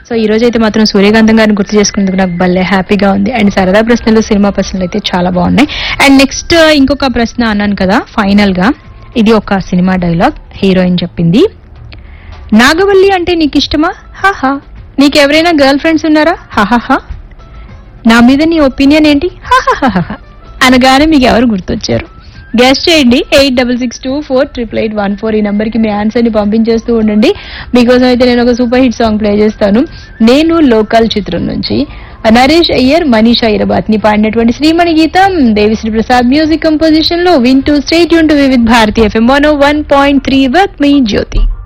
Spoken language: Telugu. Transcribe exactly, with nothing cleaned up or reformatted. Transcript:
సో ఈ రోజు అయితే మాత్రం సూర్యకాంతం గారిని గుర్తు చేసుకునేందుకు నాకు భలే హ్యాపీగా ఉంది. అండ్ సరదా ప్రశ్నలు సినిమా ప్రశ్నలు అయితే చాలా బాగున్నాయి. అండ్ నెక్స్ట్ ఇంకొక ప్రశ్న అన్నాను కదా ఫైనల్ గా, ఇది ఒక సినిమా డైలాగ్, హీరోయిన్ చెప్పింది. నాగవల్లి అంటే నీకు ఇష్టమా, హాహా. నీకెవరైనా గర్ల్ ఫ్రెండ్స్ ఉన్నారా, హాహాహా. నా మీద నీ ఒపీనియన్ ఏంటి, హాహాహా అనగానే మీకు ఎవరు గుర్తొచ్చారు? గెస్ట్ చేయండి. Eight double six two four triple eight one four ఈ నెంబర్ కి మీ ఆన్సర్ ని పంపించేస్తూ ఉండండి. మీకోసం అయితే నేను ఒక సూపర్ హిట్ సాంగ్ ప్లే చేస్తాను. నేను లోకల్ చిత్రం నుంచి నరేష్ అయ్యర్, మనీషా ఇరబాత్ ని పాడినటువంటి శ్రీమణి గీతం దేవిశ్రీ ప్రసాద్ మ్యూజిక్ కంపోజిషన్ లో వింటూ stay tune to Vividh Bharati FM one oh one point three with me Jyothi.